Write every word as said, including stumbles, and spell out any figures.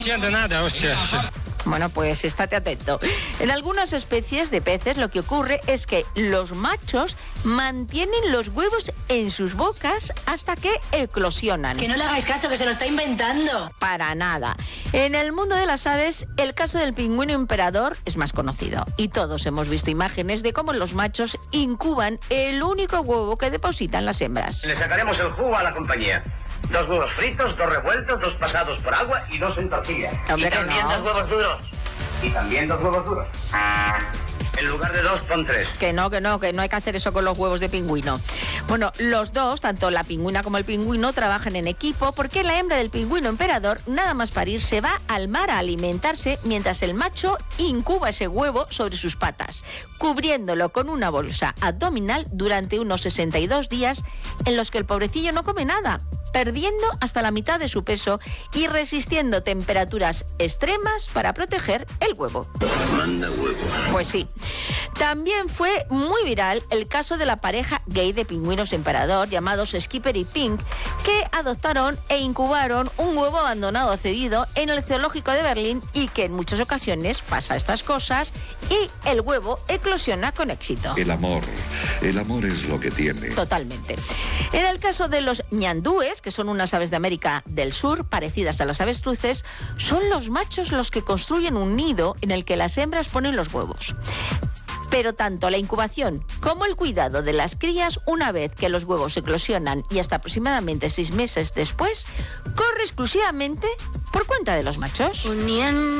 Siento nada, hostia. Bueno, pues estate atento. En algunas especies de peces lo que ocurre es que los machos mantienen los huevos en sus bocas hasta que eclosionan. Que no le hagáis caso, que se lo está inventando. Para nada. En el mundo de las aves, el caso del pingüino emperador es más conocido. Y todos hemos visto imágenes de cómo los machos incuban el único huevo que depositan las hembras. Le sacaremos el jugo a la compañía. Dos huevos fritos, dos revueltos, dos pasados por agua y dos en tortilla. Hombre, y que también no. dos huevos duros. Y también dos huevos duros. En lugar de dos, pon tres. Que no, que no, que no hay que hacer eso con los huevos de pingüino. Bueno, los dos, tanto la pingüina como el pingüino, trabajan en equipo porque la hembra del pingüino emperador, nada más parir, se va al mar a alimentarse mientras el macho incuba ese huevo sobre sus patas, cubriéndolo con una bolsa abdominal durante unos sesenta y dos días en los que el pobrecillo no come nada, perdiendo hasta la mitad de su peso y resistiendo temperaturas extremas para proteger el huevo. Manda huevos. Pues sí. También fue muy viral el caso de la pareja gay de pingüinos emperador llamados Skipper y Pink, que adoptaron e incubaron un huevo abandonado cedido en el zoológico de Berlín y que en muchas ocasiones pasa estas cosas y el huevo eclosiona con éxito. El amor, el amor es lo que tiene. Totalmente. En el caso de los ñandúes, que son unas aves de América del Sur, parecidas a las avestruces, son los machos los que construyen un nido en el que las hembras ponen los huevos. Pero tanto la incubación como el cuidado de las crías una vez que los huevos eclosionan y hasta aproximadamente seis meses después, corre exclusivamente por cuenta de los machos. Unión.